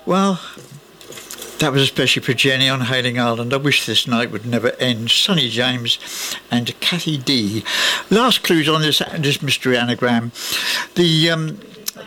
Well, that was especially for Jenny on Hailing Island. I wish this night would never end. Sonny James and Kathy D. Last clues on this mystery anagram. The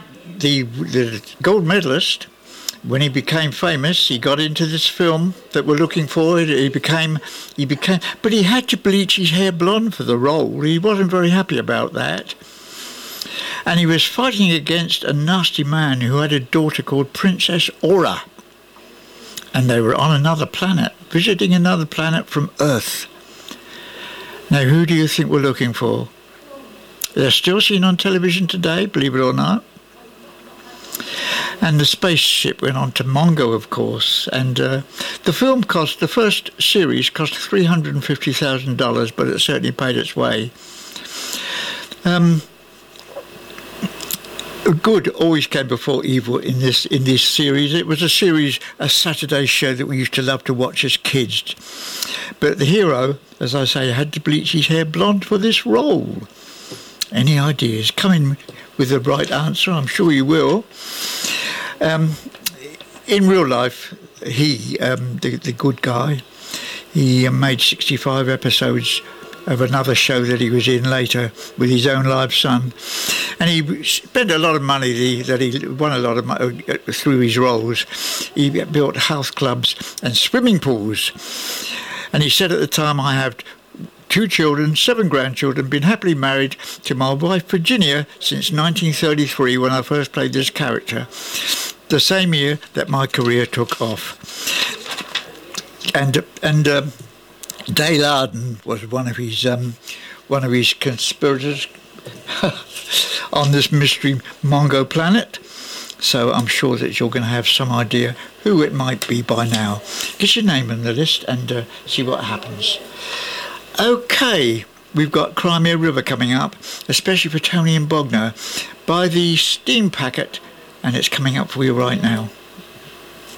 gold medalist, when he became famous, he got into this film that we're looking for. He became, but he had to bleach his hair blonde for the role. He wasn't very happy about that. And he was fighting against a nasty man who had a daughter called Princess Aura. And they were on another planet, visiting another planet from Earth. Now, who do you think we're looking for? They're still seen on television today, believe it or not. And the spaceship went on to Mongo, of course. And the first series cost $350,000, but it certainly paid its way. Good always came before evil in this series. It was a Saturday show that we used to love to watch as kids. But the hero, as I say, had to bleach his hair blonde for this role. Any ideas? Come in with the right answer. I'm sure you will. In real life, he, the good guy, he made 65 episodes of another show that he was in later with his own live son. And he spent a lot of money that he won a lot of money through his roles. He built health clubs and swimming pools. And he said at the time, I have 2 children, 7 grandchildren, been happily married to my wife Virginia since 1933 when I first played this character, the same year that my career took off. And Dale Arden was one of his conspirators on this mystery Mongo planet. So I'm sure that you're going to have some idea who it might be by now. Get your name on the list and see what happens. Okay, we've got Crimea River coming up, especially for Tony and Bogner, by the Steam Packet, and it's coming up for you right now.